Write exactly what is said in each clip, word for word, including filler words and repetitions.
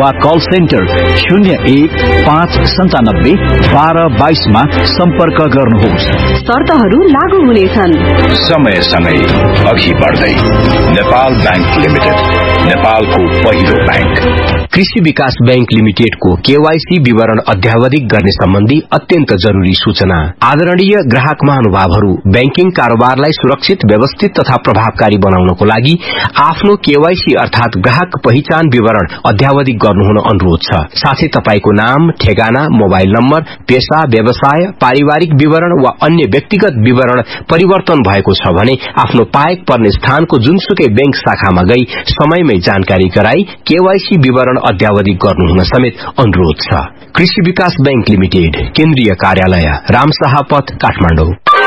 वा call centre शून्य एक पाँच सन्तानब्बे बाह्र बाइसमा सम्पर्क गर्नुहोस्। शर्तहरू लागू हुनेछन्। समयसँगै अघि बढ्दै नेपाल बैंक लिमिटेड, नेपालको पहिलो बैंक। कृषि विकास बैंक लिमिटेडको केवाईसी विवरण अध्यावधिक गर्ने सम्बन्धी अत्यन्त जरूरी सूचना। आदरणीय ग्राहक महानुभावहरू, बैंकिङ कारोबारलाई सुरक्षित, व्यवस्थित तथा प्रभावकारी बनाउनको लागि आफ्नो केवाईसी अर्थात ग्राहक पहिचान विवरण अध्यावधिक गर्नुहुन अनुरोध छ। साथै तपाईको नाम, ठेगाना, मोबाइल नम्बर, पेशा, व्यवसाय, पारिवारिक विवरण वा अन्य व्यक्तिगत विवरण परिवर्तन भएको छ भने आफ्नो पाएक पर्ने स्थानको जुनसुकै बैंक शाखामा गई समयमै जानकारी गराई केवाईसी विवरण अध्यावधिक गर्नुहुन समेत अनुरोध छ। कृषि विकास बैंक लिमिटेड, केन्द्रीय कार्यालय, रामशाह पथ, काठमाडौँ।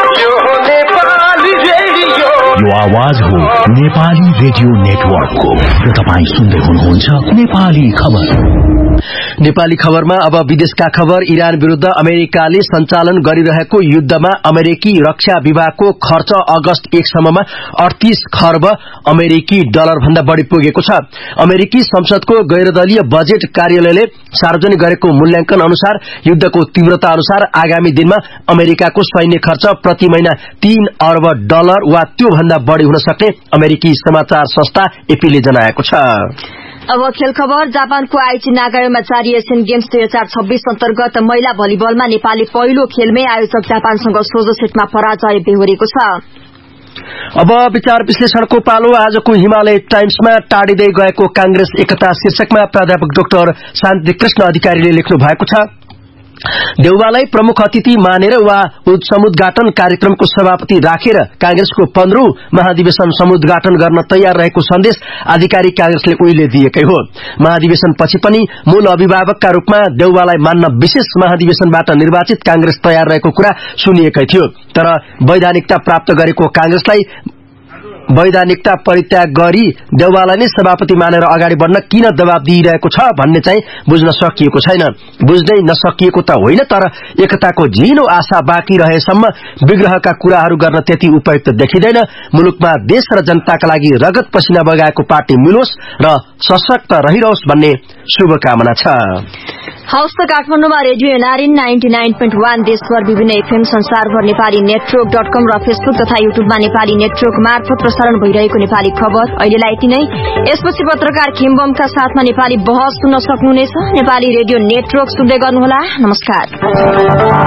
यो आवाज हो नेपाली रेडियो नेटवर्कको र तपाईं सुन्दै हुनुहुन्छ नेपाली खबर। नेपाली खबरमा अब विदेशका खबर। इरान विरूद्ध अमेरिकाले सञ्चालन गरिरहेको युद्धमा अमेरिकी रक्षा विभागको खर्च अगस्त एकसम्ममा अडतीस खर्ब अमेरिकी डलर भन्दा बढ़ी पुगेको छ। अमेरिकी संसदको गैरदलीय बजेट कार्यालयले सार्वजनिक गरेको मूल्याङ्कन अनुसार युद्धको तीव्रता अनुसार आगामी दिनमा अमेरिकाको सैन्य खर्च प्रति महिना तीन अर्ब डलर वा त्यो भन्दा बढ़ी हुन सक्ने अमेरिकी समाचार संस्था एपीले जनाएको छ। अब खेल खबर। जापानको आइची नागायोमा जारी एसियन गेम्स दुई हजार छब्बीस अन्तर्गत महिला भलिबलमा नेपालले पहिलो खेलमै आयोजक जापानसँग सोझो सेटमा पराजय बेहोरेको छ। अब विचार विश्लेषणको पालो। आजको हिमालय टाइम्समा टाढिँदै गएको कांग्रेस एकता शीर्षकमा प्राध्यापक डाक्टर शान्ति कृष्ण अधिकारीले लेख्नु भएको छ, देउवालाई प्रमुख अतिथि मानेर वा समुद्घाटन कार्यक्रमको सभापति राखेर कांग्रेसको पन्ध्रौं महाधिवेशन समुद्घाटन गर्न तयार रहेको सन्देश आधिकारिक कांग्रेसले उहिले दिएकै हो। महाधिवेशन पछि पनि मूल अभिभावकका रूपमा देउवालाई मान्न विशेष महाधिवेशनबाट निर्वाचित कांग्रेस तयार रहेको कुरा सुनिएकै थियो। तर वैधानिकता प्राप्त गरेको कांग्रेसलाई वैधानिकता परित्याग गरी देउवालाई नै सभापति मानेर अगाडि बढ्न किन दबाब दिइरहेको छ भन्ने चाहिँ बुझ्न सकिएको छैन। बुझ्नै नसकिएको त होइन, तर एकताको झिनो आशा बाँकी रहेसम्म विग्रहका कुराहरू गर्न त्यति उपयुक्त देखिँदैन। मुलुकमा देश र जनताका लागि रगत पसिना बगाएको पार्टी मिलोस् र सशक्त रहिरहोस् भन्ने शुभकामना छ। हौस् त काठमाडौँमा radio NRN ninety nine point one देशभर विभिन्न एफएम संसारभर नेपाली नेटवर्क डट कम र फेसबुक तथा युट्युबमा नेपाली नेटवर्क मार्फत प्रसारण भइरहेको नेपाली खबर अहिलेलाई यति नै। यसपछि पत्रकार खिम्बमका साथमा नेपाली बहस सुन्न सक्नुहुनेछ। नेपाली रेडियो नेटवर्क सुन्दै गर्नुहोला। नमस्कार।